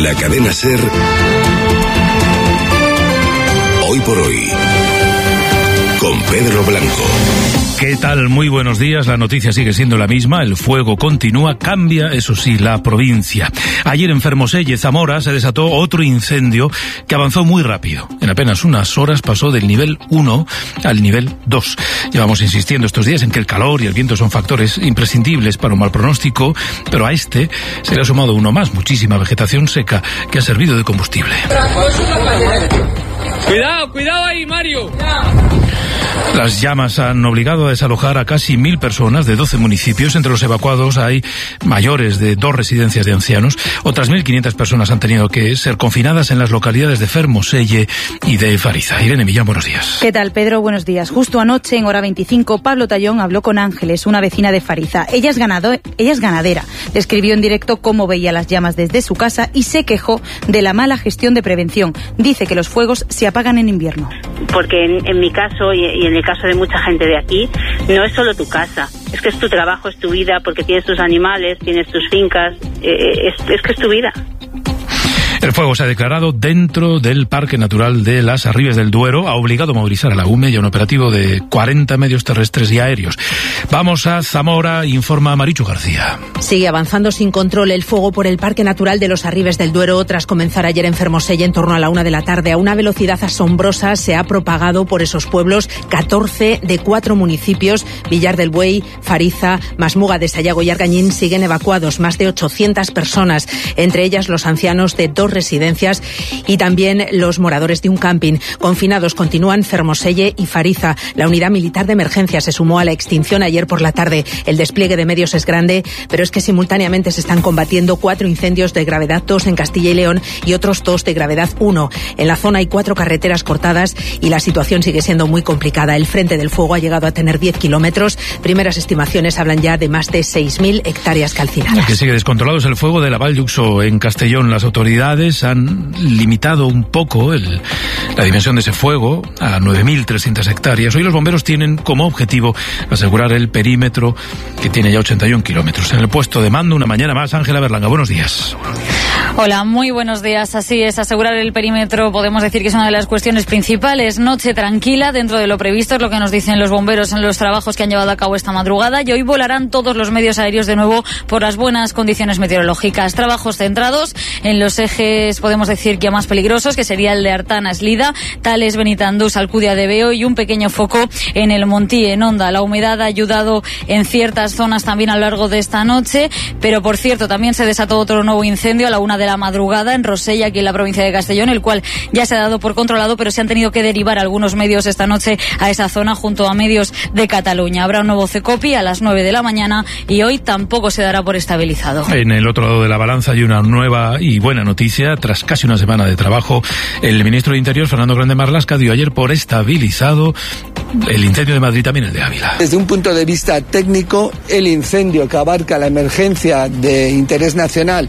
la cadena SER. Hoy por hoy, con Pedro Blanco. ¿Qué tal? Muy buenos días. La noticia sigue siendo la misma. El fuego continúa. Cambia, eso sí, la provincia. Ayer en Fermoselle, Zamora, se desató otro incendio que avanzó muy rápido. En apenas unas horas pasó del nivel 1 al nivel 2. Llevamos insistiendo estos días en que el calor y el viento son factores imprescindibles para un mal pronóstico, pero a este se le ha sumado uno más, muchísima vegetación seca que ha servido de combustible. Cuidado ahí, Mario. Las llamas han obligado a desalojar a casi 1.000 personas de 12 municipios. Entre los evacuados hay mayores de 2 residencias de ancianos. Otras 1.500 personas han tenido que ser confinadas en las localidades de Fermoselle y de Fariza. Irene Millán, buenos días. ¿Qué tal, Pedro? Buenos días. Justo anoche, en hora 25, Pablo Tallón habló con Ángeles, una vecina de Fariza. Ella es ganadera. Describió en directo cómo veía las llamas desde su casa y se quejó de la mala gestión de prevención. Dice que los fuegos se apagan en invierno. Porque en mi caso y en el caso de mucha gente de aquí, no es solo tu casa, es que es tu trabajo, es tu vida, porque tienes tus animales, tienes tus fincas, es que es tu vida. El fuego se ha declarado dentro del Parque Natural de las Arribes del Duero. Ha obligado a movilizar a la UME y a un operativo de 40 medios terrestres y aéreos. Vamos a Zamora, informa Marichu García. Sigue avanzando sin control el fuego por el Parque Natural de los Arribes del Duero. Tras comenzar ayer en Fermoselle en torno a la 1 de la tarde, a una velocidad asombrosa se ha propagado por esos pueblos. 14 de 4 municipios, Villar del Buey, Fariza, Masmuga de Sayago y Argañín, siguen evacuados. Más de 800 personas, entre ellas los ancianos de 2 residencias y también los moradores de un camping. Confinados continúan Fermoselle y Fariza. La unidad militar de emergencia se sumó a la extinción ayer por la tarde. El despliegue de medios es grande, pero es que simultáneamente se están combatiendo 4 incendios de gravedad 2 en Castilla y León y otros 2 de gravedad 1. En la zona hay 4 carreteras cortadas y la situación sigue siendo muy complicada. El frente del fuego ha llegado a tener 10 kilómetros. Primeras estimaciones hablan ya de más de 6.000 hectáreas calcinadas. El que sigue descontrolado es el fuego de la Val d'Uxó en Castellón. Las autoridades han limitado un poco la dimensión de ese fuego a 9.300 hectáreas. Hoy los bomberos tienen como objetivo asegurar el perímetro, que tiene ya 81 kilómetros. En el puesto de mando, una mañana más, Ángela Berlanga. Buenos días. Hola, muy buenos días. Así es, asegurar el perímetro podemos decir que es una de las cuestiones principales. Noche tranquila dentro de lo previsto, es lo que nos dicen los bomberos en los trabajos que han llevado a cabo esta madrugada, y hoy volarán todos los medios aéreos de nuevo por las buenas condiciones meteorológicas. Trabajos centrados en los ejes, podemos decir, que más peligrosos, que sería el de Artana, Eslida, Tales, Benitandús, Alcudia de Veo, y un pequeño foco en el Montí, en Onda. La humedad ha ayudado en ciertas zonas también a lo largo de esta noche, pero por cierto, también se desató otro nuevo incendio a la 1 de la madrugada en Rosella, aquí en la provincia de Castellón, el cual ya se ha dado por controlado, pero se han tenido que derivar algunos medios esta noche a esa zona junto a medios de Cataluña. Habrá un nuevo CECOPI a las 9 de la mañana y hoy tampoco se dará por estabilizado. En el otro lado de la balanza hay una nueva y buena noticia. Tras casi una semana de trabajo, el ministro de Interior, Fernando Grande Marlaska, dio ayer por estabilizado el incendio de Madrid, también el de Ávila. Desde un punto de vista técnico, el incendio que abarca la emergencia de interés nacional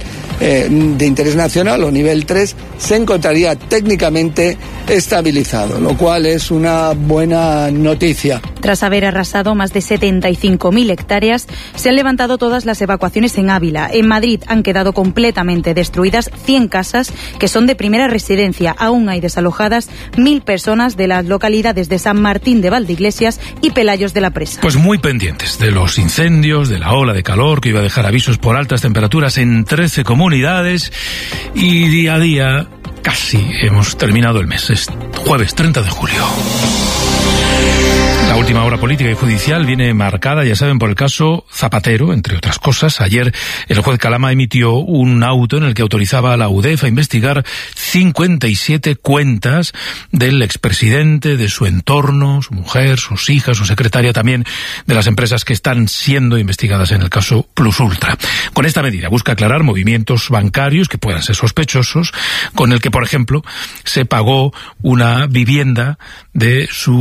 o nivel 3 se encontraría técnicamente estabilizado, lo cual es una buena noticia. Tras haber arrasado más de 75.000 hectáreas, se han levantado todas las evacuaciones en Ávila. En Madrid han quedado completamente destruidas 100 casas que son de primera residencia. Aún hay desalojadas 1.000 personas de las localidades de San Martín de Valdeiglesias y Pelayos de la Presa. Pues muy pendientes de los incendios, de la ola de calor que iba a dejar avisos por altas temperaturas en 13 comunidades, y día a día casi hemos terminado el mes. Es jueves 30 de julio. La última hora política y judicial viene marcada, ya saben, por el caso Zapatero, entre otras cosas. Ayer el juez Calama emitió un auto en el que autorizaba a la UDEF a investigar 57 cuentas del expresidente, de su entorno, su mujer, sus hijas, su secretaria, también de las empresas que están siendo investigadas en el caso Plus Ultra. Con esta medida busca aclarar movimientos bancarios que puedan ser sospechosos, con el que, por ejemplo, se pagó una vivienda de su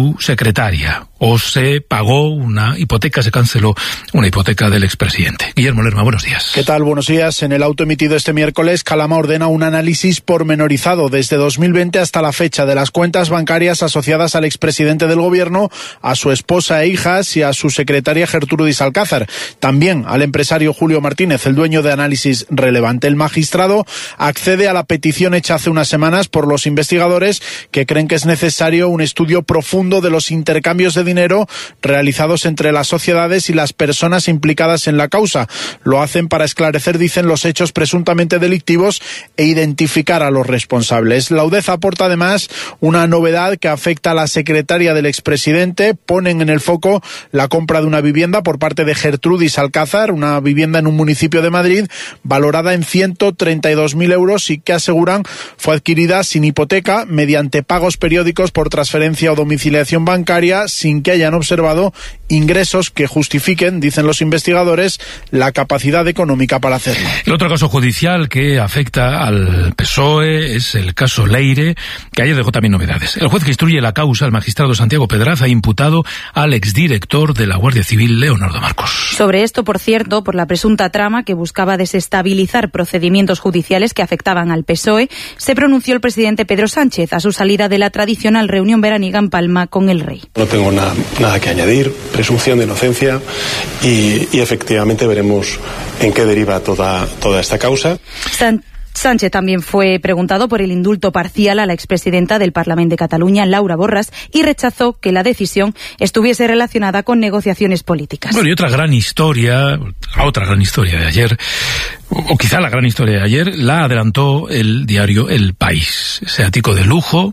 su secretaria, o se pagó una hipoteca, se canceló una hipoteca del expresidente. Guillermo Lerma, buenos días. ¿Qué tal? Buenos días. En el auto emitido este miércoles, Calama ordena un análisis pormenorizado desde 2020 hasta la fecha de las cuentas bancarias asociadas al expresidente del gobierno, a su esposa e hijas y a su secretaria Gertrudis Alcázar. También al empresario Julio Martínez, el dueño de Análisis Relevante. El magistrado accede a la petición hecha hace unas semanas por los investigadores, que creen que es necesario un estudio profundo de los intercambios de dinero realizados entre las sociedades y las personas implicadas en la causa. Lo hacen para esclarecer, dicen, los hechos presuntamente delictivos e identificar a los responsables. La UDEZ aporta además una novedad que afecta a la secretaria del expresidente. Ponen en el foco la compra de una vivienda por parte de Gertrudis Alcázar, una vivienda en un municipio de Madrid valorada en 132.000 euros y que aseguran fue adquirida sin hipoteca, mediante pagos periódicos por transferencia o domiciliación bancaria, sin que hayan observado ingresos que justifiquen, dicen los investigadores, la capacidad económica para hacerlo. El otro caso judicial que afecta al PSOE es el caso Leire, que ayer dejó también novedades. El juez que instruye la causa, el magistrado Santiago Pedraz, ha imputado al exdirector de la Guardia Civil, Leonardo Marcos. Sobre esto, por cierto, por la presunta trama que buscaba desestabilizar procedimientos judiciales que afectaban al PSOE, se pronunció el presidente Pedro Sánchez a su salida de la tradicional reunión veraniega en Palma con el rey. No tengo nada que añadir, presunción de inocencia y efectivamente veremos en qué deriva toda esta causa. Sánchez también fue preguntado por el indulto parcial a la expresidenta del Parlamento de Cataluña, Laura Borràs, y rechazó que la decisión estuviese relacionada con negociaciones políticas. Bueno, y otra gran historia de ayer, o quizá la gran historia de ayer, la adelantó el diario El País. Ese ático de lujo,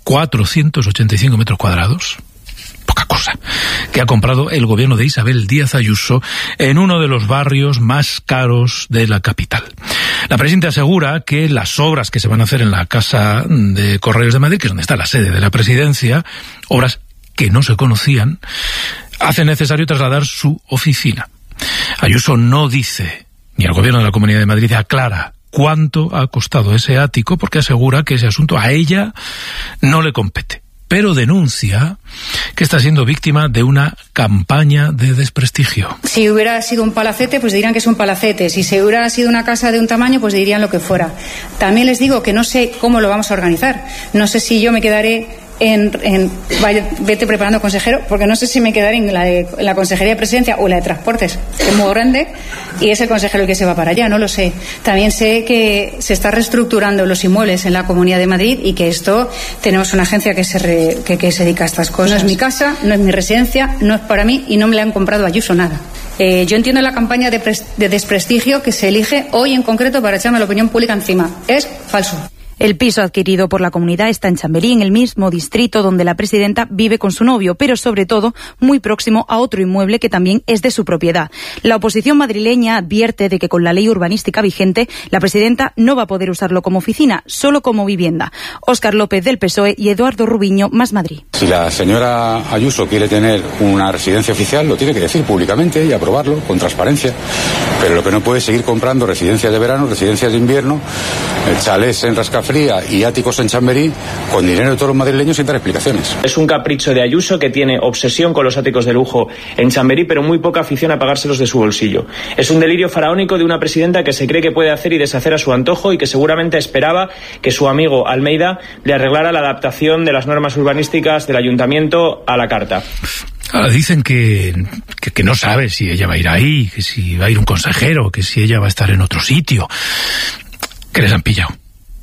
485 metros cuadrados. Poca cosa, que ha comprado el gobierno de Isabel Díaz Ayuso en uno de los barrios más caros de la capital. La presidenta asegura que las obras que se van a hacer en la Casa de Correos de Madrid, que es donde está la sede de la presidencia, obras que no se conocían, hacen necesario trasladar su oficina. Ayuso no dice, ni el gobierno de la Comunidad de Madrid aclara cuánto ha costado ese ático, porque asegura que ese asunto a ella no le compete. Pero denuncia que está siendo víctima de una campaña de desprestigio. Si hubiera sido un palacete, pues dirían que es un palacete. Si se hubiera sido una casa de un tamaño, pues dirían lo que fuera. También les digo que no sé cómo lo vamos a organizar. No sé si yo me quedaré vete preparando, consejero, porque no sé si me quedaré en la Consejería de Presidencia o en la de Transportes, que es muy grande, y es el consejero el que se va para allá, no lo sé. También sé que se está reestructurando los inmuebles en la Comunidad de Madrid y que esto, tenemos una agencia que se dedica a estas cosas. No es mi casa, no es mi residencia, no es para mí y no me la han comprado a Ayuso nada. Yo entiendo la campaña de desprestigio que se elige hoy en concreto para echarme la opinión pública encima. Es falso. El piso adquirido por la comunidad está en Chamberí, en el mismo distrito donde la presidenta vive con su novio, pero sobre todo muy próximo a otro inmueble que también es de su propiedad. La oposición madrileña advierte de que con la ley urbanística vigente, la presidenta no va a poder usarlo como oficina, solo como vivienda. Óscar López del PSOE y Eduardo Rubiño, Más Madrid. Si la señora Ayuso quiere tener una residencia oficial, lo tiene que decir públicamente y aprobarlo con transparencia. Pero lo que no puede es seguir comprando residencias de verano, residencias de invierno, chalés en Rascafría y áticos en Chamberí con dinero de todos los madrileños sin dar explicaciones. Es un capricho de Ayuso, que tiene obsesión con los áticos de lujo en Chamberí, pero muy poca afición a pagárselos de su bolsillo. Es un delirio faraónico de una presidenta que se cree que puede hacer y deshacer a su antojo y que seguramente esperaba que su amigo Almeida le arreglara la adaptación de las normas urbanísticas del ayuntamiento a la carta. Ahora dicen que no sabe si ella va a ir ahí, que si va a ir un consejero, que si ella va a estar en otro sitio. Que les han pillado.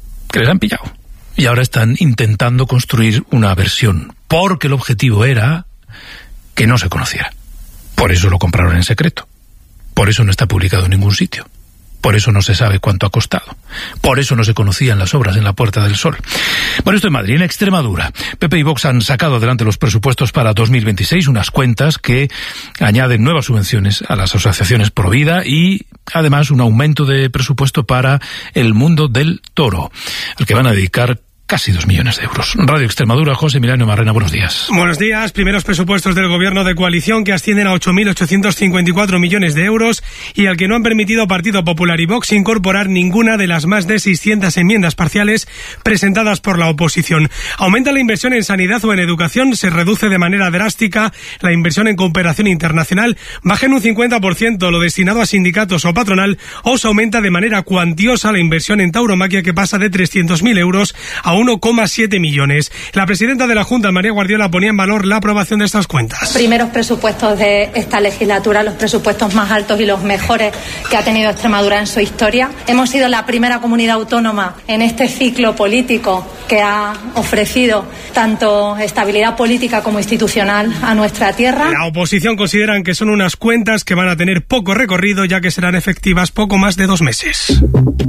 Y ahora están intentando construir una versión, porque el objetivo era que no se conociera. Por eso lo compraron en secreto. Por eso no está publicado en ningún sitio. Por eso no se sabe cuánto ha costado. Por eso no se conocían las obras en la Puerta del Sol. Bueno, esto en Madrid. En Extremadura, PP y Vox han sacado adelante los presupuestos para 2026, unas cuentas que añaden nuevas subvenciones a las asociaciones pro vida y además un aumento de presupuesto para el mundo del toro, al que van a dedicar casi 2 millones de euros. Radio Extremadura, José Milano Marrena, buenos días. Buenos días. Primeros presupuestos del gobierno de coalición que ascienden a 8.854 millones de euros y al que no han permitido Partido Popular y Vox incorporar ninguna de las más de 600 enmiendas parciales presentadas por la oposición. Aumenta la inversión en sanidad o en educación, se reduce de manera drástica la inversión en cooperación internacional, baja en un 50% lo destinado a sindicatos o patronal, o se aumenta de manera cuantiosa la inversión en tauromaquia, que pasa de 300.000 euros a 1,7 millones. La presidenta de la Junta, María Guardiola, ponía en valor la aprobación de estas cuentas. Primeros presupuestos de esta legislatura, los presupuestos más altos y los mejores que ha tenido Extremadura en su historia. Hemos sido la primera comunidad autónoma en este ciclo político que ha ofrecido tanto estabilidad política como institucional a nuestra tierra. La oposición consideran que son unas cuentas que van a tener poco recorrido, ya que serán efectivas poco más de 2 meses.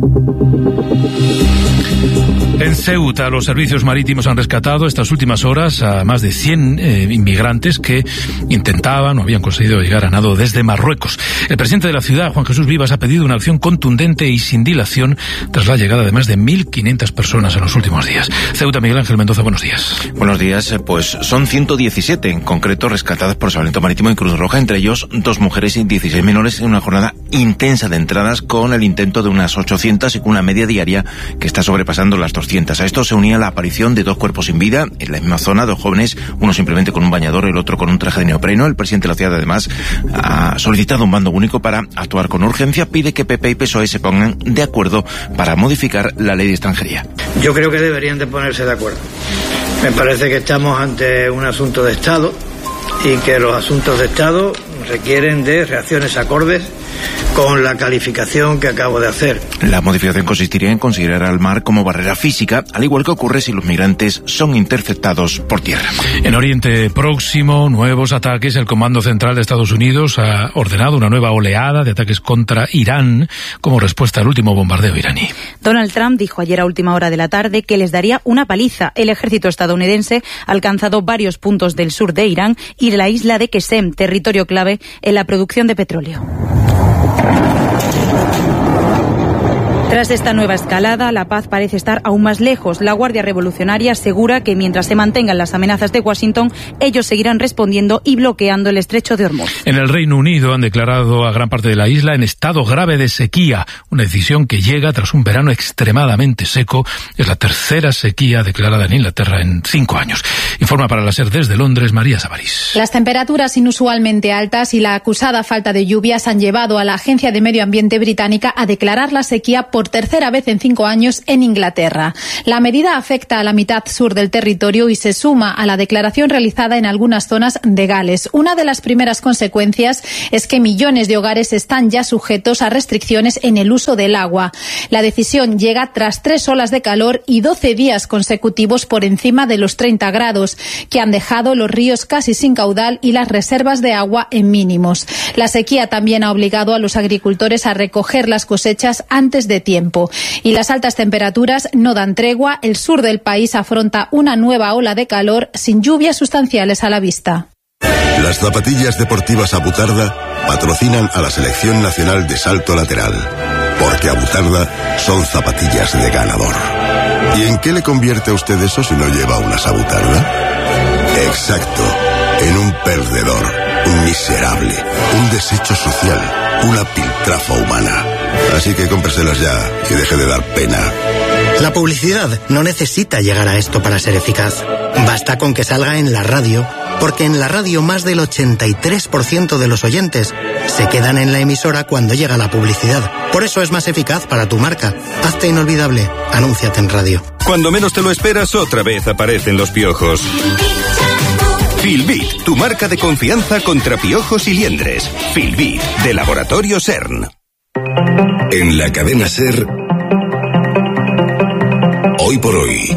En Ceuta, los servicios marítimos han rescatado estas últimas horas a más de 100 inmigrantes que intentaban o habían conseguido llegar a nado desde Marruecos. El presidente de la ciudad, Juan Jesús Vivas, ha pedido una acción contundente y sin dilación tras la llegada de más de 1.500 personas en los últimos días. Ceuta, Miguel Ángel Mendoza, buenos días. Buenos días. Pues son 117 en concreto rescatadas por Salvamento Marítimo y Cruz Roja, entre ellos 2 mujeres y 16 menores, en una jornada intensa de entradas con el intento de unas 800 y con una media diaria que está sobrepasando las 200. A esto se unía la aparición de 2 cuerpos sin vida en la misma zona, 2 jóvenes, uno simplemente con un bañador, el otro con un traje de neopreno. El presidente de la ciudad, además, ha solicitado un bando único para actuar con urgencia. Pide que PP y PSOE se pongan de acuerdo para modificar la ley de extranjería. Yo creo que deberían de ponerse de acuerdo. Me parece que estamos ante un asunto de Estado y que los asuntos de Estado requieren de reacciones acordes con la calificación que acabo de hacer. La modificación consistiría en considerar al mar como barrera física, al igual que ocurre si los migrantes son interceptados por tierra. En Oriente Próximo, nuevos ataques. El Comando Central de Estados Unidos ha ordenado una nueva oleada de ataques contra Irán como respuesta al último bombardeo iraní. Donald Trump dijo ayer a última hora de la tarde que les daría una paliza. El ejército estadounidense ha alcanzado varios puntos del sur de Irán y de la isla de Qesem, territorio clave en la producción de petróleo. Tras esta nueva escalada, la paz parece estar aún más lejos. La Guardia Revolucionaria asegura que mientras se mantengan las amenazas de Washington, ellos seguirán respondiendo y bloqueando el estrecho de Hormuz. En el Reino Unido han declarado a gran parte de la isla en estado grave de sequía, una decisión que llega tras un verano extremadamente seco. Es la tercera sequía declarada en Inglaterra en 5 años. Informa para la SER desde Londres, María Sabarís. Las temperaturas inusualmente altas y la acusada falta de lluvias han llevado a la Agencia de Medio Ambiente británica a declarar la sequía por tercera vez en 5 años en Inglaterra. La medida afecta a la mitad sur del territorio y se suma a la declaración realizada en algunas zonas de Gales. Una de las primeras consecuencias es que millones de hogares están ya sujetos a restricciones en el uso del agua. La decisión llega tras 3 olas de calor y 12 días consecutivos por encima de los 30 grados, que han dejado los ríos casi sin caudal y las reservas de agua en mínimos. La sequía también ha obligado a los agricultores a recoger las cosechas antes de tiempo. Y las altas temperaturas no dan tregua. El sur del país afronta una nueva ola de calor sin lluvias sustanciales a la vista. Las zapatillas deportivas Abutarda patrocinan a la Selección Nacional de Salto Lateral, porque Abutarda son zapatillas de ganador. ¿Y en qué le convierte a usted eso si no lleva unas Abutarda? Exacto, en un perdedor, un miserable, un desecho social, una piltrafa humana. Así que cómpreselas ya y deje de dar pena. La publicidad no necesita llegar a esto para ser eficaz. Basta con que salga en la radio, porque en la radio más del 83% de los oyentes se quedan en la emisora cuando llega la publicidad. Por eso es más eficaz para tu marca. Hazte inolvidable. Anúnciate en radio. Cuando menos te lo esperas, otra vez aparecen los piojos. Filbit, tu marca de confianza contra piojos y liendres. Filbit, de Laboratorio CERN. En la cadena SER, Hoy por Hoy,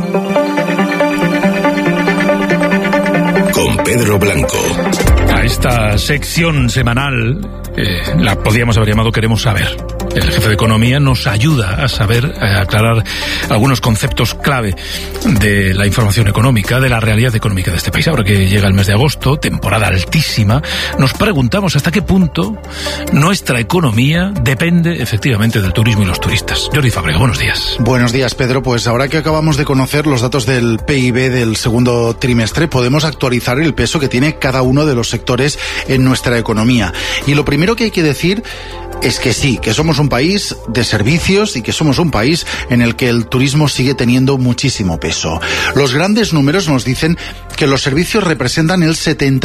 con Pedro Blanco. A esta sección semanal la podríamos haber llamado Queremos Saber. el jefe de Economía, nos ayuda a saber, a aclarar algunos conceptos clave de la información económica, de la realidad económica de este país. Ahora que llega el mes de agosto, temporada altísima, nos preguntamos hasta qué punto nuestra economía depende efectivamente del turismo y los turistas. Jordi Fábrega, buenos días. Buenos días, Pedro. Pues ahora que acabamos de conocer los datos del PIB del segundo trimestre, podemos actualizar el peso que tiene cada uno de los sectores en nuestra economía. Y lo primero que hay que decir es que sí, que somos un país de servicios y que somos un país en el que el turismo sigue teniendo muchísimo peso. Los grandes números nos dicen que los servicios representan el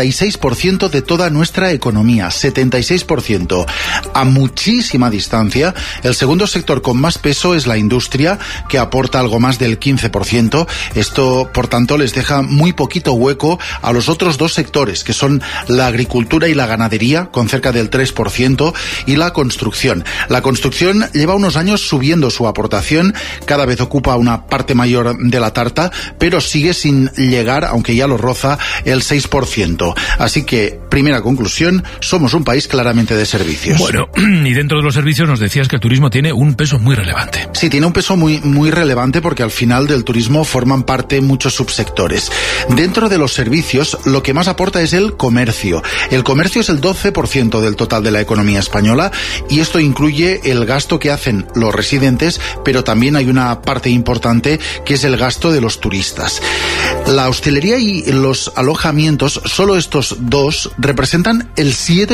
76% de toda nuestra economía, 76%. A muchísima distancia, el segundo sector con más peso es la industria, que aporta algo más del 15%. Esto, por tanto, les deja muy poquito hueco a los otros dos sectores, que son la agricultura y la ganadería, con cerca del 3%, y la construcción. La construcción lleva unos años subiendo su aportación, cada vez ocupa una parte mayor de la tarta, pero sigue sin llegar, aunque ya lo roza, el 6%. Así que, primera conclusión, somos un país claramente de servicios. Bueno, y dentro de los servicios nos decías que el turismo tiene un peso muy relevante. Sí, tiene un peso muy relevante porque al final del turismo forman parte muchos subsectores. Dentro de los servicios, lo que más aporta es el comercio. El comercio es el 12% del total de la economía española y esto incluye el gasto que hacen los residentes, pero también hay una parte importante que es el gasto de los turistas. La hostelería y los alojamientos, solo estos dos, representan el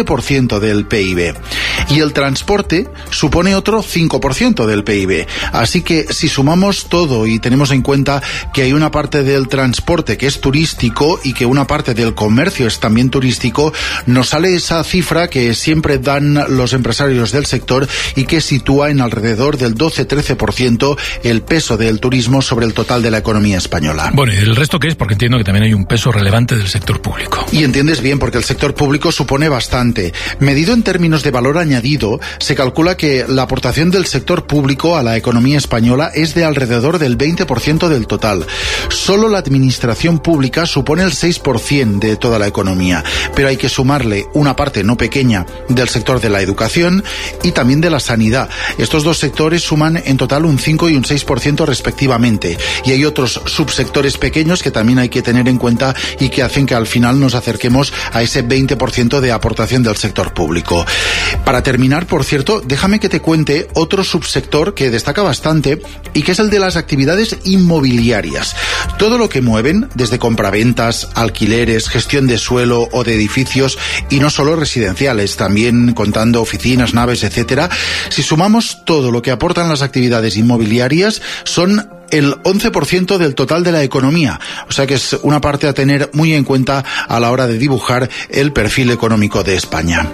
7% del PIB. Y el transporte supone otro 5% del PIB. Así que si sumamos todo y tenemos en cuenta que hay una parte del transporte que es turístico y que una parte del comercio es también turístico, nos sale esa cifra que siempre dan los empresarios del sector y que sitúa en alrededor del 12-13% el peso del turismo sobre el total de la economía española. Bueno, ¿y el resto qué es? Porque entiendo que también hay un peso relevante del sector público. Y entiendes bien, porque el sector público supone bastante. Medido en términos de valor añadido, se calcula que la aportación del sector público a la economía española es de alrededor del 20% del total. Solo la administración pública supone el 6% de toda la economía, pero hay que sumarle una parte no pequeña del sector de la educación y también de la sanidad. Estos dos sectores suman en total un 5 y un 6% respectivamente. Y hay otros subsectores pequeños que también hay que tener en cuenta y que hacen que al final nos acerquemos a ese 20% de aportación del sector público. Para terminar, por cierto, déjame que te cuente otro subsector que destaca bastante y que es el de las actividades inmobiliarias. Todo lo que mueven, desde compraventas, alquileres, gestión de suelo o de edificios, y no solo residenciales, también contando oficinas, naves, etcétera. Si sumamos todo lo que aportan las actividades inmobiliarias, son el 11% del total de la economía. O sea que es una parte a tener muy en cuenta a la hora de dibujar el perfil económico de España.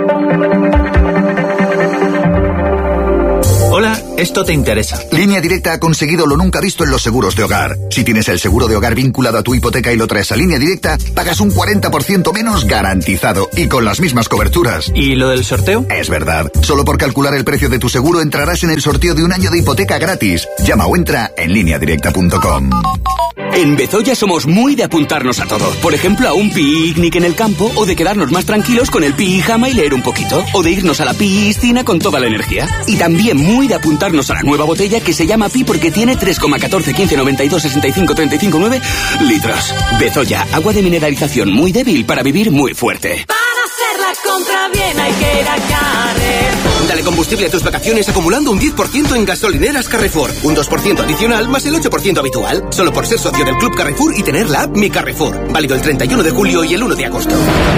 Hola, esto te interesa. Línea Directa ha conseguido lo nunca visto en los seguros de hogar. Si tienes el seguro de hogar vinculado a tu hipoteca y lo traes a Línea Directa, pagas un 40% menos garantizado y con las mismas coberturas. ¿Y lo del sorteo? Es verdad. Solo por calcular el precio de tu seguro entrarás en el sorteo de un año de hipoteca gratis. Llama o entra en lineadirecta.com. En Bezoya somos muy de apuntarnos a todo. Por ejemplo, a un picnic en el campo o de quedarnos más tranquilos con el pijama y leer un poquito. O de irnos a la piscina con toda la energía. Y también muy de apuntarnos a la nueva botella que se llama Pi porque tiene 3,14, 15, 92, 65, 35, 9 litros. Bezoya, agua de mineralización muy débil para vivir muy fuerte. Para hacer la compra bien hay que ir a Carrefour. Dale combustible a tus vacaciones acumulando un 10% en gasolineras Carrefour. Un 2% adicional más el 8% habitual. Solo por ser socio del Club Carrefour y tener la app Mi Carrefour. Válido el 31 de julio y el 1 de agosto.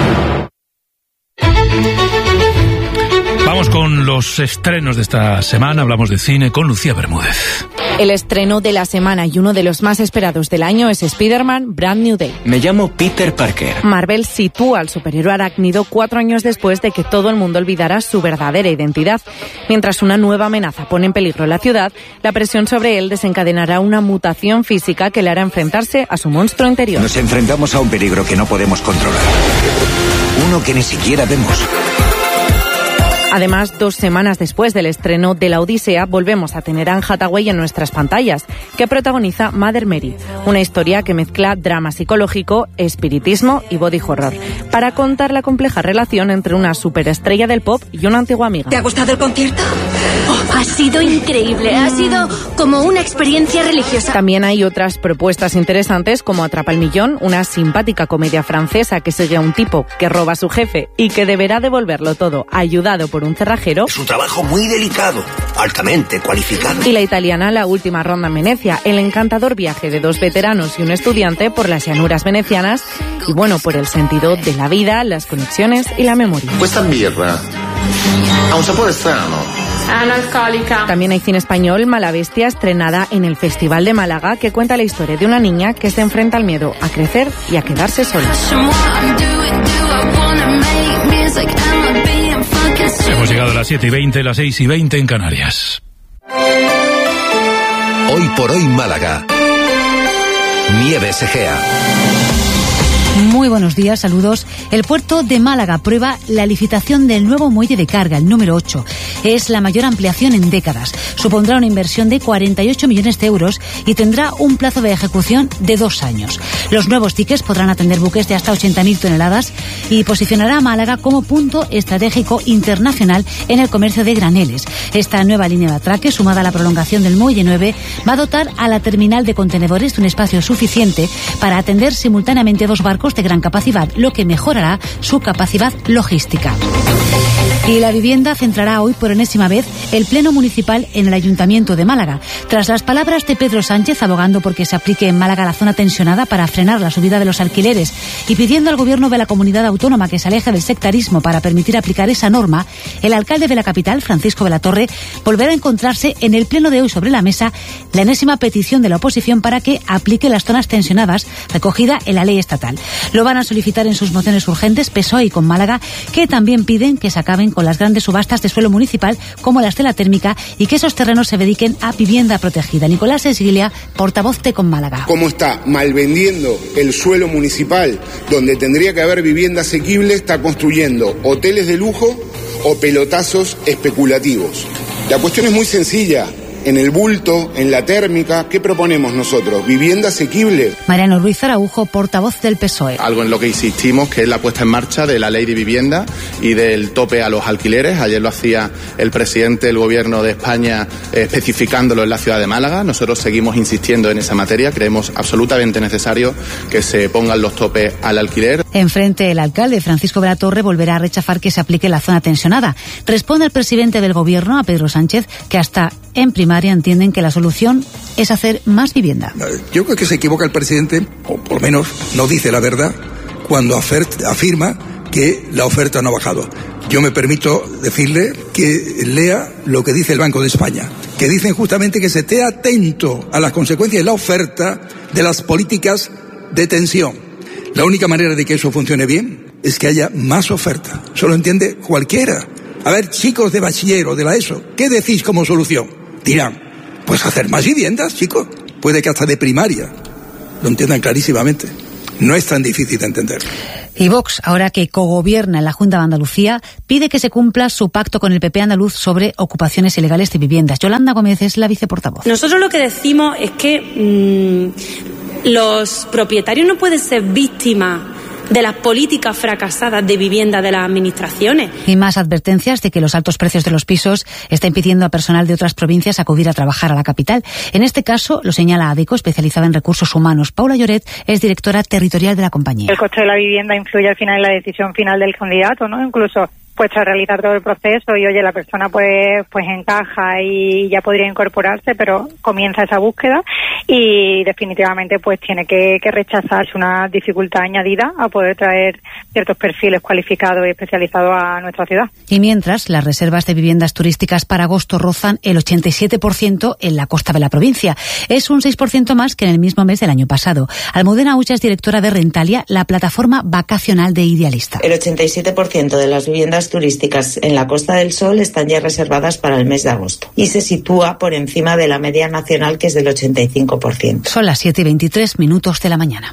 Vamos con los estrenos de esta semana. Hablamos de cine con Lucía Bermúdez. El estreno de la semana y uno de los más esperados del año es Spider-Man Brand New Day. Me llamo Peter Parker. Marvel sitúa al superhéroe arácnido 4 años después de que todo el mundo olvidara su verdadera identidad. Mientras una nueva amenaza pone en peligro la ciudad, la presión sobre él desencadenará una mutación física que le hará enfrentarse a su monstruo interior. Nos enfrentamos a un peligro que no podemos controlar. Uno que ni siquiera vemos. Además, 2 semanas después del estreno de La Odisea, volvemos a tener a Anne Hathaway en nuestras pantallas, que protagoniza Mother Mary, una historia que mezcla drama psicológico, espiritismo y body horror, para contar la compleja relación entre una superestrella del pop y una antigua amiga. ¿Te ha gustado el concierto? Ha sido increíble, ha sido como una experiencia religiosa. También hay otras propuestas interesantes como Atrapa el Millón, una simpática comedia francesa que sigue a un tipo que roba a su jefe y que deberá devolverlo todo ayudado por un cerrajero. Es un trabajo muy delicado, altamente cualificado. Y la italiana La Última Ronda en Venecia, el encantador viaje de dos veteranos y un estudiante por las llanuras venecianas y bueno, por el sentido de la vida, las conexiones y la memoria. Questa birra ha un sapore strano. Analcohólica. También hay cine español, Mala Bestia, estrenada en el Festival de Málaga, que cuenta la historia de una niña que se enfrenta al miedo a crecer y a quedarse sola. Hemos llegado a las 7:20, las 6:20 en Canarias. Hoy por hoy Málaga. Nieves Egea. Muy buenos días, saludos. El puerto de Málaga aprueba la licitación del nuevo muelle de carga, el número 8. Es la mayor ampliación en décadas. Supondrá una inversión de 48 millones de euros y tendrá un plazo de ejecución de 2 años. Los nuevos diques podrán atender buques de hasta 80.000 toneladas y posicionará a Málaga como punto estratégico internacional en el comercio de graneles. Esta nueva línea de atraque, sumada a la prolongación del muelle 9, va a dotar a la terminal de contenedores de un espacio suficiente para atender simultáneamente 2 barcos de gran capacidad, lo que mejorará su capacidad logística. Y la vivienda centrará hoy por enésima vez el Pleno Municipal en el Ayuntamiento de Málaga. Tras las palabras de Pedro Sánchez abogando porque se aplique en Málaga la zona tensionada para frenar la subida de los alquileres y pidiendo al Gobierno de la comunidad autónoma que se aleje del sectarismo para permitir aplicar esa norma, el alcalde de la capital, Francisco de la Torre, volverá a encontrarse en el Pleno de hoy sobre la mesa la enésima petición de la oposición para que aplique las zonas tensionadas recogida en la ley estatal. Lo van a solicitar en sus mociones urgentes PSOE y con Málaga, que también piden que se acaben con las grandes subastas de suelo municipal como las de la térmica y que esos terrenos se dediquen a vivienda protegida. Nicolás Esguilia, portavoz de Con Málaga. ¿Cómo está malvendiendo el suelo municipal donde tendría que haber vivienda asequible? Está construyendo hoteles de lujo o pelotazos especulativos. La cuestión es muy sencilla. En el bulto, en la térmica, ¿qué proponemos nosotros? ¿Vivienda asequible? Mariano Ruiz Araujo, portavoz del PSOE. Algo en lo que insistimos, que es la puesta en marcha de la ley de vivienda y del tope a los alquileres. Ayer lo hacía el presidente del Gobierno de España especificándolo en la ciudad de Málaga. Nosotros seguimos insistiendo en esa materia. Creemos absolutamente necesario que se pongan los topes al alquiler. Enfrente, el alcalde Francisco de la Torre volverá a rechazar que se aplique la zona tensionada. Responde el presidente del Gobierno, a Pedro Sánchez, que hasta en primaria entienden que la solución es hacer más vivienda. Yo creo que se equivoca el presidente, o por lo menos no dice la verdad, cuando afirma que la oferta no ha bajado. Yo me permito decirle que lea lo que dice el Banco de España, que dicen justamente que se esté atento a las consecuencias de la oferta de las políticas de tensión. La única manera de que eso funcione bien es que haya más oferta. Eso lo entiende cualquiera. A ver, chicos de bachiller o de la ESO, ¿qué decís como solución? Dirán, pues hacer más viviendas, chicos. Puede que hasta de primaria lo entiendan clarísimamente. No es tan difícil de entender. Y Vox, ahora que cogobierna en la Junta de Andalucía, pide que se cumpla su pacto con el PP andaluz sobre ocupaciones ilegales de viviendas. Yolanda Gómez es la viceportavoz. Nosotros lo que decimos es que los propietarios no pueden ser víctimas de las políticas fracasadas de vivienda de las administraciones. Y más advertencias de que los altos precios de los pisos está impidiendo a personal de otras provincias acudir a trabajar a la capital. En este caso lo señala ADECO, especializada en recursos humanos. Paula Lloret es directora territorial de la compañía. El coste de la vivienda influye al final en la decisión final del candidato, ¿no? Incluso pues tras realizar todo el proceso y oye, la persona pues encaja y ya podría incorporarse, pero comienza esa búsqueda y definitivamente pues tiene que rechazar una dificultad añadida a poder traer ciertos perfiles cualificados y especializados a nuestra ciudad. Y mientras, las reservas de viviendas turísticas para agosto rozan el 87% en la costa de la provincia. Es un 6% más que en el mismo mes del año pasado. Almudena Ucha es directora de Rentalia, la plataforma vacacional de Idealista. El 87% de las viviendas turísticas en la Costa del Sol están ya reservadas para el mes de agosto y se sitúa por encima de la media nacional, que es del 85%. Son las 7:23 de la mañana.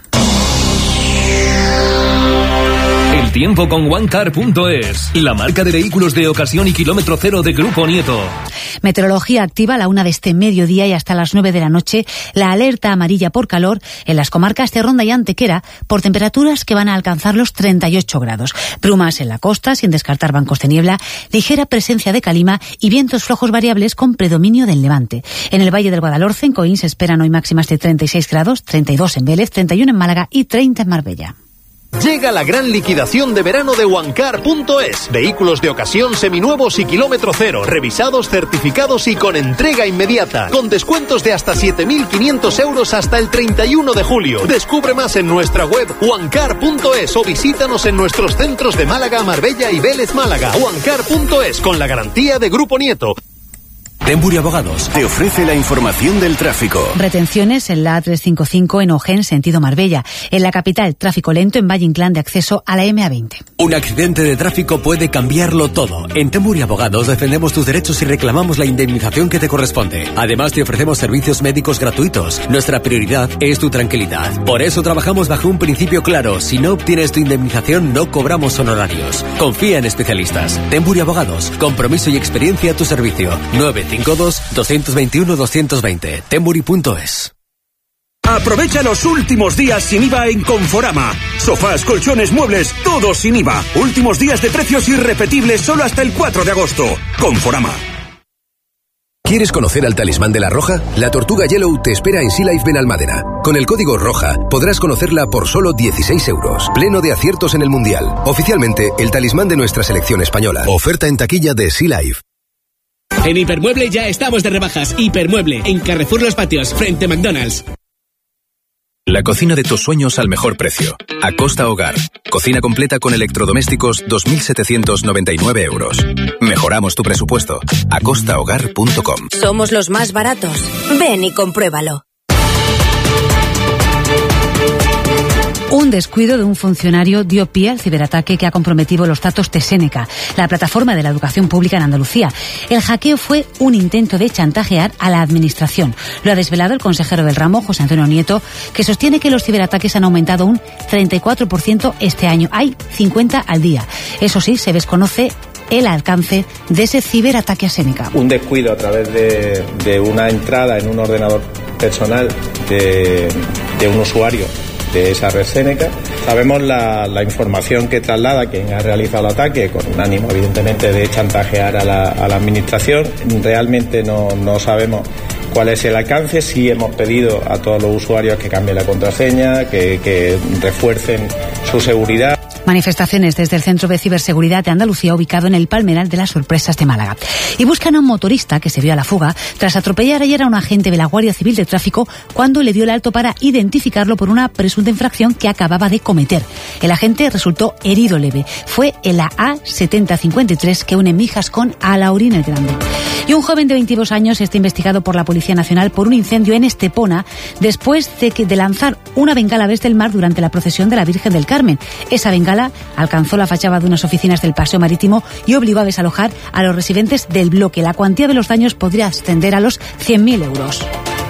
El tiempo con OneCar.es, la marca de vehículos de ocasión y kilómetro cero de Grupo Nieto. Meteorología activa a la 1 de este mediodía y hasta las 9 de la noche la alerta amarilla por calor en las comarcas de Ronda y Antequera por temperaturas que van a alcanzar los 38 grados. Brumas en la costa, sin descartar bancos de niebla, ligera presencia de calima y vientos flojos variables con predominio del levante. En el Valle del Guadalhorce, en Coín, se esperan hoy máximas de 36 grados, 32 en Vélez, 31 en Málaga y 30 en Marbella. Llega la gran liquidación de verano de OneCar.es. Vehículos de ocasión seminuevos y kilómetro cero, revisados, certificados y con entrega inmediata. Con descuentos de hasta 7.500 euros hasta el 31 de julio. Descubre más en nuestra web OneCar.es o visítanos en nuestros centros de Málaga, Marbella y Vélez Málaga. OneCar.es, con la garantía de Grupo Nieto. Tembury Abogados te ofrece la información del tráfico. Retenciones en la A355 en Ojén, sentido Marbella. En la capital, tráfico lento en Valle Inclán de acceso a la MA20. Un accidente de tráfico puede cambiarlo todo. En Tembury Abogados defendemos tus derechos y reclamamos la indemnización que te corresponde. Además, te ofrecemos servicios médicos gratuitos. Nuestra prioridad es tu tranquilidad. Por eso trabajamos bajo un principio claro. Si no obtienes tu indemnización, no cobramos honorarios. Confía en especialistas. Tembury Abogados. Compromiso y experiencia a tu servicio. 952-221-220. Tembury.es. Aprovecha los últimos días sin IVA en Conforama. Sofás, colchones, muebles, todo sin IVA. Últimos días de precios irrepetibles solo hasta el 4 de agosto. Conforama. ¿Quieres conocer al talismán de la Roja? La Tortuga Yellow te espera en Sea Life Benalmádena. Con el código ROJA podrás conocerla por solo 16 euros. Pleno de aciertos en el Mundial. Oficialmente, el talismán de nuestra selección española. Oferta en taquilla de Sea Life. En Hipermueble ya estamos de rebajas. Hipermueble, en Carrefour Los Patios, frente a McDonald's. La cocina de tus sueños al mejor precio. Acosta Hogar. Cocina completa con electrodomésticos, 2.799 euros. Mejoramos tu presupuesto. acostahogar.com. Somos los más baratos. Ven y compruébalo. Un descuido de un funcionario dio pie al ciberataque que ha comprometido los datos de Séneca, la plataforma de la educación pública en Andalucía. El hackeo fue un intento de chantajear a la administración. Lo ha desvelado el consejero del ramo, José Antonio Nieto, que sostiene que los ciberataques han aumentado un 34% este año. Hay 50 al día. Eso sí, se desconoce el alcance de ese ciberataque a Séneca. Un descuido a través de una entrada en un ordenador personal de un usuario de esa red Séneca. Sabemos la información que traslada quien ha realizado el ataque, con un ánimo evidentemente de chantajear a la administración. Realmente no sabemos cuál es el alcance. Sí hemos pedido a todos los usuarios que cambien la contraseña, que refuercen su seguridad. Manifestaciones desde el Centro de Ciberseguridad de Andalucía, ubicado en el Palmeral de las Sorpresas de Málaga. Y buscan a un motorista que se vio a la fuga tras atropellar ayer a un agente de la Guardia Civil de Tráfico cuando le dio el alto para identificarlo por una presunta infracción que acababa de cometer. El agente resultó herido leve. Fue en la A7053 que une Mijas con Alhaurín el Grande. Y un joven de 22 años está investigado por la Policía Nacional por un incendio en Estepona después de lanzar una bengala desde el mar durante la procesión de la Virgen del Carmen. Esa bengala alcanzó la fachada de unas oficinas del Paseo Marítimo y obligó a desalojar a los residentes del bloque. La cuantía de los daños podría ascender a los 100.000 euros.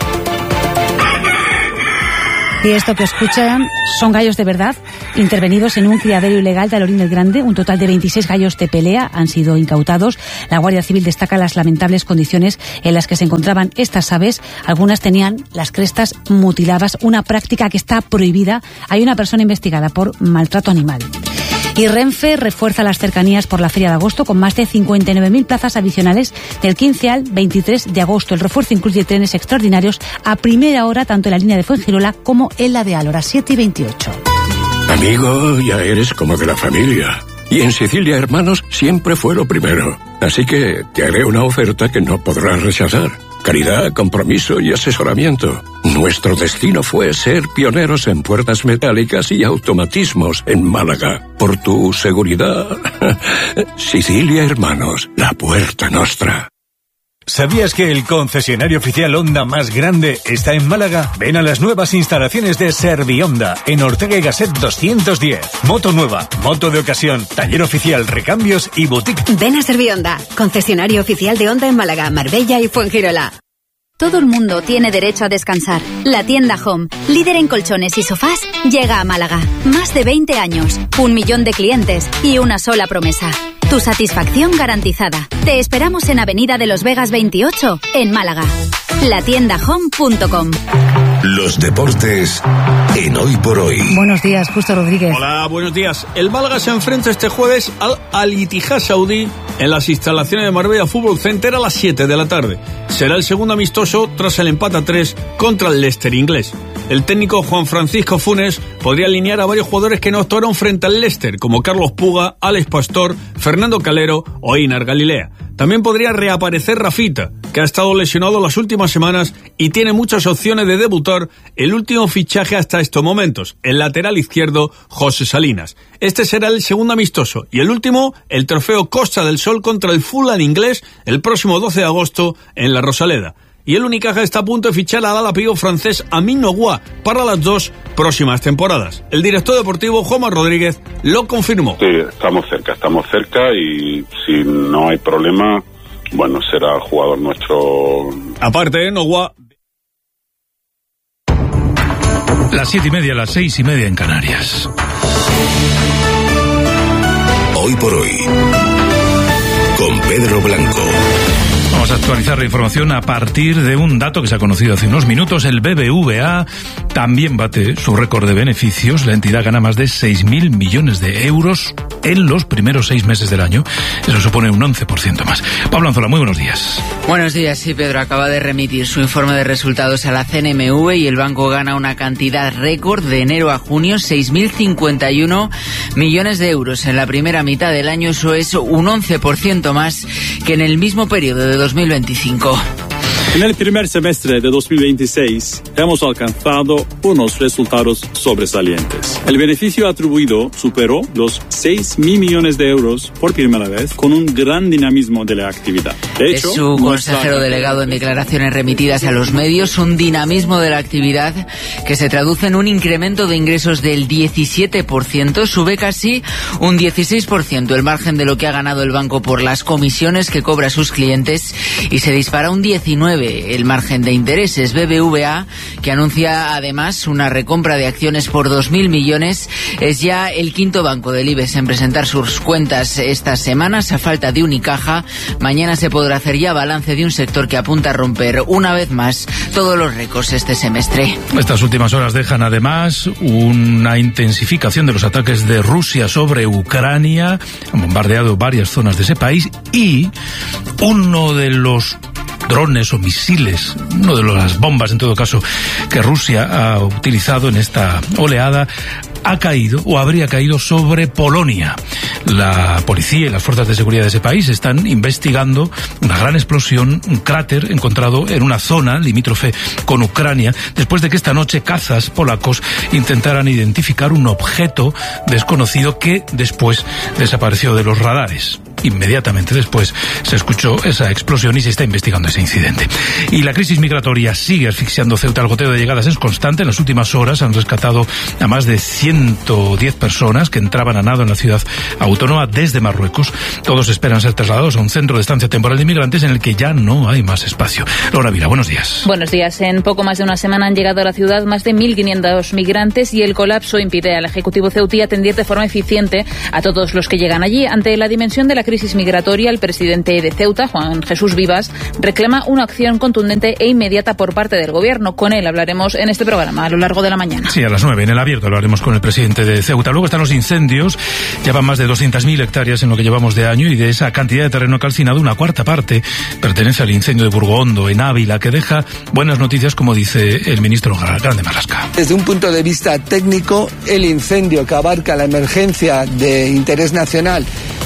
Y esto que escuchan son gallos de verdad, intervenidos en un criadero ilegal de Alhaurín el Grande. Un total de 26 gallos de pelea han sido incautados. La Guardia Civil destaca las lamentables condiciones en las que se encontraban estas aves. Algunas tenían las crestas mutiladas, una práctica que está prohibida. Hay una persona investigada por maltrato animal. Y Renfe refuerza las cercanías por la Feria de Agosto con más de 59.000 plazas adicionales del 15 al 23 de agosto. El refuerzo incluye trenes extraordinarios a primera hora tanto en la línea de Fuengirola como en la de Álora, 7 y 28. Amigo, ya eres como de la familia. Y en Sicilia Hermanos siempre fue lo primero. Así que te haré una oferta que no podrás rechazar. Calidad, compromiso y asesoramiento. Nuestro destino fue ser pioneros en puertas metálicas y automatismos en Málaga. Por tu seguridad. Sicilia Hermanos, la puerta nostra. ¿Sabías que el concesionario oficial Honda más grande está en Málaga? Ven a las nuevas instalaciones de Servihonda, en Ortega y Gasset 210. Moto nueva, moto de ocasión, taller oficial, recambios y boutique. Ven a Servihonda, concesionario oficial de Honda en Málaga, Marbella y Fuengirola. Todo el mundo tiene derecho a descansar. La tienda Home, líder en colchones y sofás, llega a Málaga. Más de 20 años, 1 millón de clientes y una sola promesa. Tu satisfacción garantizada. Te esperamos en Avenida de los Vegas 28, en Málaga. Latiendahome.com. Los deportes en Hoy por Hoy. Buenos días, Justo Rodríguez. Hola, buenos días. El Málaga se enfrenta este jueves al Al-Ittihad saudí en las instalaciones de Marbella Fútbol Center a las 7 de la tarde. Será el segundo amistoso tras el empate a 3 contra el Leicester inglés. El técnico Juan Francisco Funes podría alinear a varios jugadores que no actuaron frente al Leicester, como Carlos Puga, Alex Pastor, Fernando Calero o Einar Galilea. También podría reaparecer Rafita, que ha estado lesionado las últimas semanas y tiene muchas opciones de debutar, el último fichaje hasta estos momentos, el lateral izquierdo José Salinas. Este será el segundo amistoso y el último, el trofeo Costa del Sol contra el Fulham inglés el próximo 12 de agosto en La Rosaleda. Y el Unicaja está a punto de fichar al ala-pívot francés Amin Nogoa para las 2 próximas temporadas. El director deportivo Juanma Rodríguez lo confirmó. Sí, estamos cerca y si no hay problema, bueno, será el jugador nuestro. Aparte, Nogoa. Las 7:30, las 6:30 en Canarias. Hoy por Hoy, con Pedro Blanco. Vamos a actualizar la información a partir de un dato que se ha conocido hace unos minutos. El BBVA también bate su récord de beneficios. La entidad gana más de 6.000 millones de euros en los primeros 6 meses del año. Eso supone un 11% más. Pablo Anzola, muy buenos días. Buenos días, sí, Pedro. Acaba de remitir su informe de resultados a la CNMV y el banco gana una cantidad récord de enero a junio, 6.051 millones de euros. En la primera mitad del año eso es un 11% más que en el mismo periodo de 2025. En el primer semestre de 2026 hemos alcanzado unos resultados sobresalientes. El beneficio atribuido superó los 6.000 millones de euros por primera vez, con un gran dinamismo de la actividad. De hecho, es su consejero delegado en declaraciones remitidas a los medios, un dinamismo de la actividad que se traduce en un incremento de ingresos del 17%, sube casi un 16% el margen de lo que ha ganado el banco por las comisiones que cobra a sus clientes y se dispara un 19% el margen de intereses. BBVA, que anuncia además una recompra de acciones por 2.000 millones, es ya el quinto banco del IBEX en presentar sus cuentas estas semanas a falta de Unicaja. Mañana se podrá hacer ya balance de un sector que apunta a romper una vez más todos los récords este semestre. Estas últimas horas dejan además una intensificación de los ataques de Rusia sobre Ucrania. Han bombardeado varias zonas de ese país y uno de los drones o misiles, una de las bombas en todo caso que Rusia ha utilizado en esta oleada, ha caído o habría caído sobre Polonia. La policía y las fuerzas de seguridad de ese país están investigando una gran explosión, un cráter encontrado en una zona limítrofe con Ucrania, después de que esta noche cazas polacos intentaran identificar un objeto desconocido que después desapareció de los radares. Inmediatamente después se escuchó esa explosión y se está investigando ese incidente. Y la crisis migratoria sigue asfixiando Ceuta. El goteo de llegadas es constante. En las últimas horas han rescatado a más de 110 personas que entraban a nado en la ciudad autónoma desde Marruecos. Todos esperan ser trasladados a un centro de estancia temporal de inmigrantes en el que ya no hay más espacio. Laura Vila, buenos días. Buenos días. En poco más de una semana han llegado a la ciudad más de 1.500 migrantes y el colapso impide al Ejecutivo ceutí atender de forma eficiente a todos los que llegan allí. Ante la dimensión de la crisis migratoria, el presidente de Ceuta, Juan Jesús Vivas, reclama una acción contundente e inmediata por parte del Gobierno. Con él hablaremos en este programa a lo largo de la mañana. Sí, a las 9 en el abierto hablaremos con el presidente de Ceuta. Luego están los incendios. Ya van más de 200.000 hectáreas en lo que llevamos de año y de esa cantidad de terreno calcinado, una cuarta parte pertenece al incendio de Burgondo, en Ávila, que deja buenas noticias, como dice el ministro Grande Marlasca. Desde un punto de vista técnico, el incendio que abarca la emergencia de interés nacional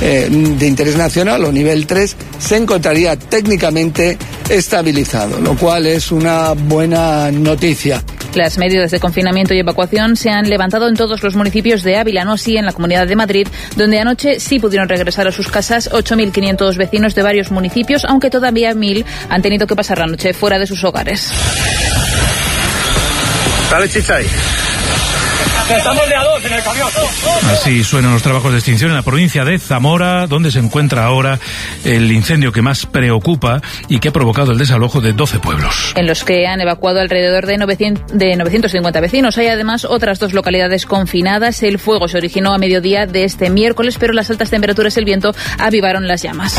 o nivel 3 se encontraría técnicamente estabilizado, lo cual es una buena noticia. Las medidas de confinamiento y evacuación se han levantado en todos los municipios de Ávila, no así en la Comunidad de Madrid, donde anoche sí pudieron regresar a sus casas 8.500 vecinos de varios municipios, aunque todavía 1.000 han tenido que pasar la noche fuera de sus hogares. Dale, Chichay. Estamos de a dos en el camión. Así suenan los trabajos de extinción en la provincia de Zamora, donde se encuentra ahora el incendio que más preocupa y que ha provocado el desalojo de 12 pueblos. En los que han evacuado alrededor de 950 vecinos. Hay además otras 2 localidades confinadas. El fuego se originó a mediodía de este miércoles, pero las altas temperaturas y el viento avivaron las llamas.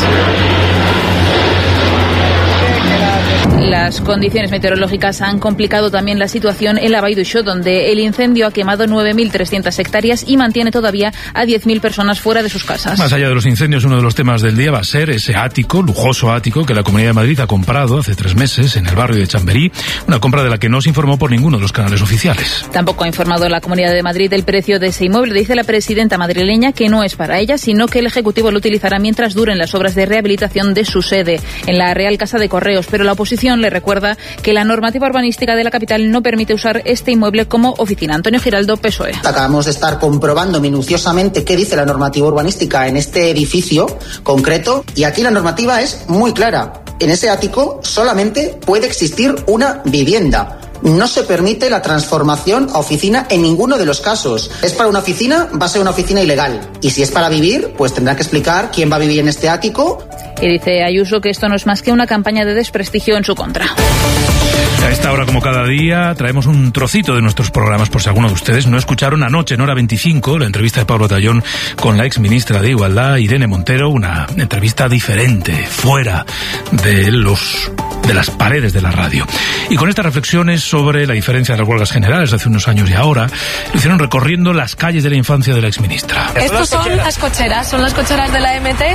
Las condiciones meteorológicas han complicado también la situación en la Vall d'Uixó, donde el incendio ha quemado 9.300 hectáreas y mantiene todavía a 10.000 personas fuera de sus casas. Más allá de los incendios, uno de los temas del día va a ser ese ático, lujoso ático, que la Comunidad de Madrid ha comprado hace 3 meses en el barrio de Chamberí, una compra de la que no se informó por ninguno de los canales oficiales. Tampoco ha informado la Comunidad de Madrid del precio de ese inmueble. Dice la presidenta madrileña que no es para ella, sino que el Ejecutivo lo utilizará mientras duren las obras de rehabilitación de su sede en la Real Casa de Correos, pero la oposición le recuerda que la normativa urbanística de la capital no permite usar este inmueble como oficina. Antonio Giraldo, PSOE. Acabamos de estar comprobando minuciosamente qué dice la normativa urbanística en este edificio concreto y aquí la normativa es muy clara. En ese ático solamente puede existir una vivienda. No se permite la transformación a oficina en ninguno de los casos. Es para una oficina, va a ser una oficina ilegal. Y si es para vivir, pues tendrá que explicar quién va a vivir en este ático. Y dice Ayuso que esto no es más que una campaña de desprestigio en su contra. A esta hora, como cada día, traemos un trocito de nuestros programas, por si alguno de ustedes no escucharon anoche, en hora 25, la entrevista de Pablo Tallón con la exministra de Igualdad, Irene Montero, una entrevista diferente, fuera de las paredes de la radio. Y con estas reflexiones sobre la diferencia de las huelgas generales de hace unos años y ahora, lo hicieron recorriendo las calles de la infancia de la exministra. Estos son las cocheras de la MT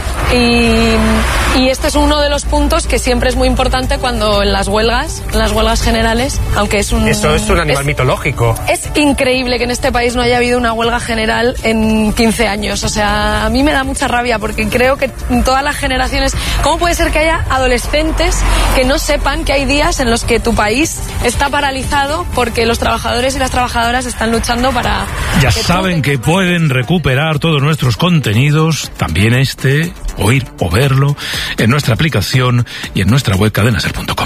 y este es uno de los puntos que siempre es muy importante cuando en las huelgas generales, aunque es un... Eso es un animal mitológico. Es increíble que en este país no haya habido una huelga general en 15 años. O sea, a mí me da mucha rabia porque creo que en todas las generaciones... ¿Cómo puede ser que haya adolescentes que no sepan que hay días en los que tu país está paralizado porque los trabajadores y las trabajadoras están luchando para... Ya saben que pueden recuperar todos nuestros contenidos, también oír o verlo, en nuestra aplicación y en nuestra web cadenaser.com.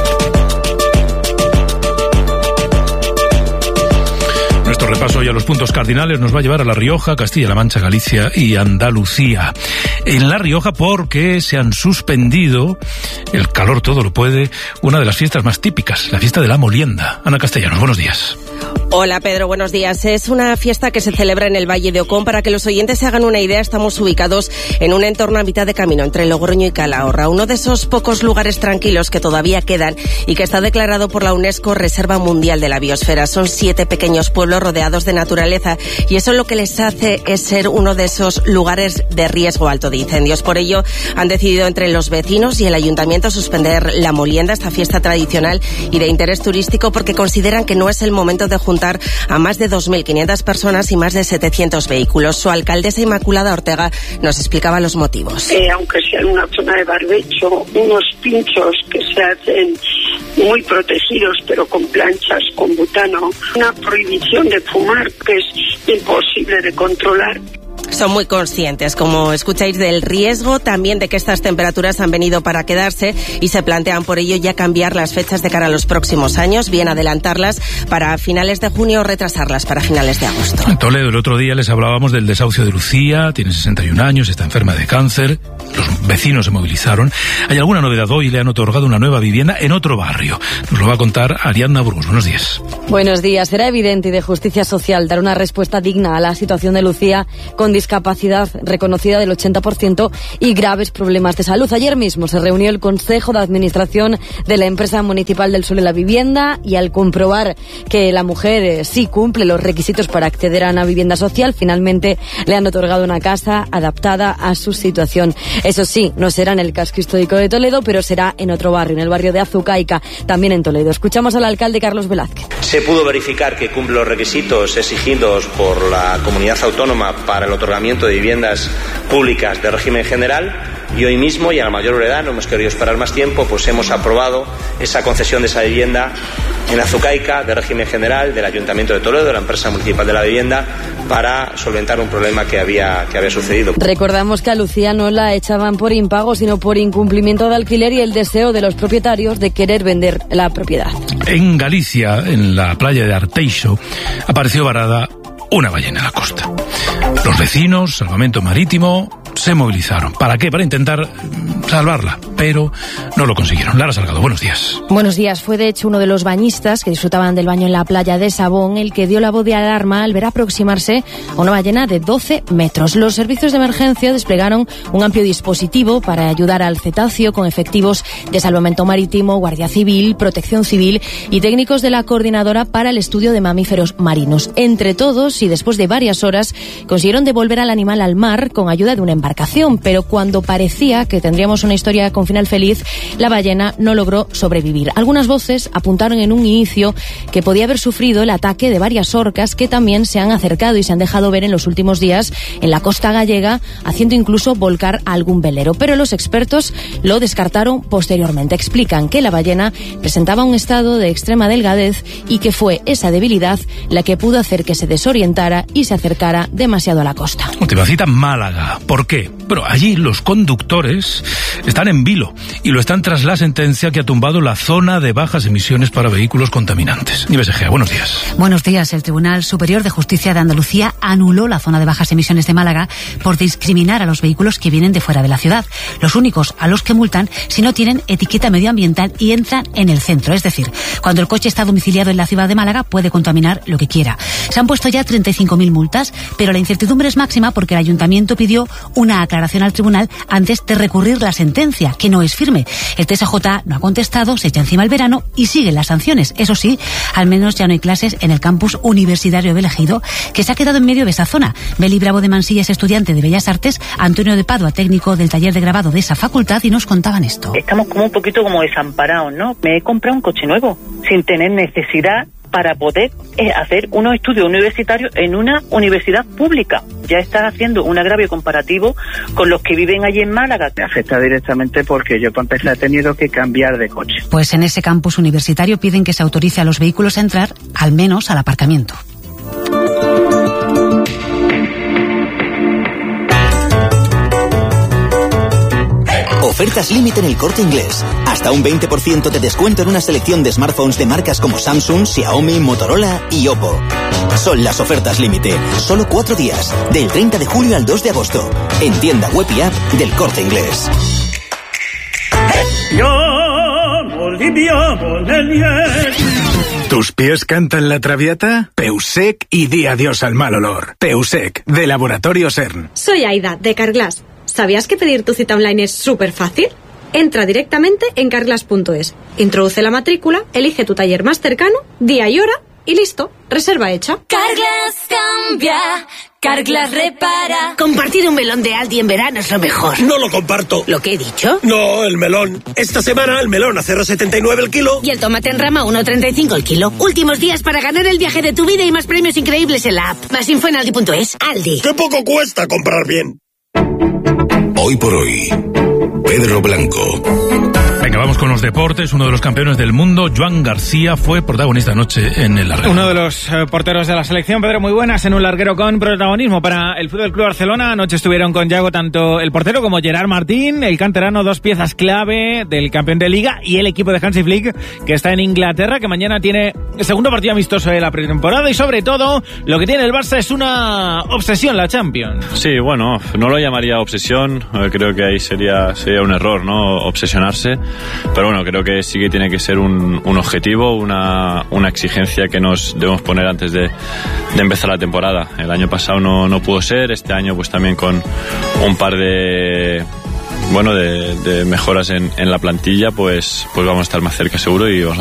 Nuestro repaso hoy a los puntos cardinales nos va a llevar a La Rioja, Castilla-La Mancha, Galicia y Andalucía. En La Rioja porque se han suspendido, el calor todo lo puede, una de las fiestas más típicas, la fiesta de la molienda. Ana Castellanos, buenos días. Hola Pedro, buenos días. Es una fiesta que se celebra en el Valle de Ocón. Para que los oyentes se hagan una idea, estamos ubicados en un entorno a mitad de camino entre Logroño y Calahorra, uno de esos pocos lugares tranquilos que todavía quedan y que está declarado por la UNESCO Reserva Mundial de la Biosfera. Son 7 pequeños pueblos rodeados de naturaleza y eso lo que les hace es ser uno de esos lugares de riesgo alto de incendios. Por ello han decidido entre los vecinos y el ayuntamiento suspender la molienda, esta fiesta tradicional y de interés turístico, porque consideran que no es el momento de juntar a más de 2.500 personas y más de 700 vehículos. Su alcaldesa Inmaculada Ortega nos explicaba los motivos. Aunque sea en una zona de barbecho, unos pinchos que se hacen muy protegidos, pero con planchas, con butano, una prohibición de fumar que es imposible de controlar. Son muy conscientes, como escucháis, del riesgo, también de que estas temperaturas han venido para quedarse y se plantean por ello ya cambiar las fechas de cara a los próximos años, bien adelantarlas para finales de junio o retrasarlas para finales de agosto. En Toledo el otro día les hablábamos del desahucio de Lucía, tiene 61 años, está enferma de cáncer, los vecinos se movilizaron. ¿Hay alguna novedad hoy? Le han otorgado una nueva vivienda en otro barrio. Nos lo va a contar Ariadna Burgos. Buenos días. Buenos días. Será evidente y de justicia social dar una respuesta digna a la situación de Lucía con discapacidad reconocida del 80% y graves problemas de salud. Ayer mismo se reunió el Consejo de Administración de la Empresa Municipal del Suelo y la Vivienda y al comprobar que la mujer sí cumple los requisitos para acceder a una vivienda social, finalmente le han otorgado una casa adaptada a su situación. Eso sí, no será en el casco histórico de Toledo, pero será en otro barrio, en el barrio de Azucaica, también en Toledo. Escuchamos al alcalde Carlos Velázquez. Se pudo verificar que cumple los requisitos exigidos por la comunidad autónoma para el otorgamiento de viviendas públicas de régimen general y hoy mismo, y a la mayor brevedad, no hemos querido esperar más tiempo, pues hemos aprobado esa concesión de esa vivienda en Azucaica de régimen general del Ayuntamiento de Toledo, de la Empresa Municipal de la Vivienda, para solventar un problema que había sucedido. Recordamos que a Lucía no la echaban por impago, sino por incumplimiento de alquiler y el deseo de los propietarios de querer vender la propiedad. En Galicia, en la playa de Arteixo, apareció varada una ballena en la costa. Los vecinos, Salvamento Marítimo, se movilizaron. ¿Para qué? Para intentar salvarla, pero no lo consiguieron. Lara Salgado, buenos días. Buenos días. Fue de hecho uno de los bañistas que disfrutaban del baño en la playa de Sabón el que dio la voz de alarma al ver aproximarse a una ballena de 12 metros. Los servicios de emergencia desplegaron un amplio dispositivo para ayudar al cetáceo con efectivos de Salvamento Marítimo, Guardia Civil, Protección Civil y técnicos de la Coordinadora para el Estudio de Mamíferos Marinos. Entre todos y después de varias horas consiguieron devolver al animal al mar con ayuda de una embarcación, pero cuando parecía que tendríamos una historia con final feliz, la ballena no logró sobrevivir. Algunas voces apuntaron en un inicio que podía haber sufrido el ataque de varias orcas que también se han acercado y se han dejado ver en los últimos días en la costa gallega, haciendo incluso volcar a algún velero. Pero los expertos lo descartaron posteriormente. Explican que la ballena presentaba un estado de extrema delgadez y que fue esa debilidad la que pudo hacer que se desorientara y se acercara demasiado a la costa. Última cita, Málaga. ¿Por qué? Bueno, allí los conductores están en vilo y lo están tras la sentencia que ha tumbado la zona de bajas emisiones para vehículos contaminantes. Nieves Egea, buenos días. Buenos días. El Tribunal Superior de Justicia de Andalucía anuló la zona de bajas emisiones de Málaga por discriminar a los vehículos que vienen de fuera de la ciudad, los únicos a los que multan si no tienen etiqueta medioambiental y entran en el centro. Es decir, cuando el coche está domiciliado en la ciudad de Málaga puede contaminar lo que quiera. Se han puesto ya 35.000 multas, pero la incertidumbre es máxima porque el Ayuntamiento pidió una aclaración al tribunal antes de recurrir la sentencia, que no es firme. El TSJ no ha contestado, se echa encima el verano y siguen las sanciones. Eso sí, al menos ya no hay clases en el campus universitario del Ejido, que se ha quedado en medio de esa zona. Beli Bravo de Mansilla es estudiante de Bellas Artes, Antonio de Padua, técnico del taller de grabado de esa facultad, y nos contaban esto. Estamos como un poquito como desamparados, ¿no? Me he comprado un coche nuevo, sin tener necesidad para poder hacer unos estudios universitarios en una universidad pública. Ya estás haciendo un agravio comparativo con los que viven allí en Málaga. Me afecta directamente porque yo para empezar he tenido que cambiar de coche. Pues en ese campus universitario piden que se autorice a los vehículos a entrar, al menos al aparcamiento. Ofertas límite en El Corte Inglés. Hasta un 20% de descuento en una selección de smartphones de marcas como Samsung, Xiaomi, Motorola y Oppo. Son las ofertas límite. Solo 4 días. Del 30 de julio al 2 de agosto. En tienda web y app del Corte Inglés. ¿Tus pies cantan la Traviata? Peusec y di adiós al mal olor. Peusec, de Laboratorio CERN. Soy Aida, de Carglass. ¿Sabías que pedir tu cita online es súper fácil? Entra directamente en carglass.es, introduce la matrícula, elige tu taller más cercano, día y hora y listo, reserva hecha. Carglass cambia, Carglass repara. Compartir un melón de Aldi en verano es lo mejor. No lo comparto. ¿Lo que he dicho? No, el melón. Esta semana el melón a 0,79 el kilo. Y el tomate en rama 1,35 el kilo. Últimos días para ganar el viaje de tu vida y más premios increíbles en la app. Más info en aldi.es. Aldi. ¡Qué poco cuesta comprar bien! Hoy por hoy, Pedro Blanco. Venga, vamos con los deportes. Uno de los campeones del mundo, Joan García, fue protagonista anoche en el larguero. Uno de los porteros de la selección, Pedro, muy buenas, en un larguero con protagonismo para el Fútbol Club Barcelona. Anoche estuvieron con Yago tanto el portero como Gerard Martín, el canterano, dos piezas clave del campeón de Liga, y el equipo de Hansi Flick, que está en Inglaterra, que mañana tiene el segundo partido amistoso de la pretemporada, y sobre todo, lo que tiene el Barça es una obsesión, la Champions. Sí, bueno, no lo llamaría obsesión, creo que ahí sería un error, ¿no? Obsesionarse. Pero bueno, creo que sí que tiene que ser un objetivo, una exigencia que nos debemos poner antes de empezar la temporada. El año pasado no pudo ser, este año pues también con un par de mejoras en la plantilla, pues vamos a estar más cerca seguro y vamos a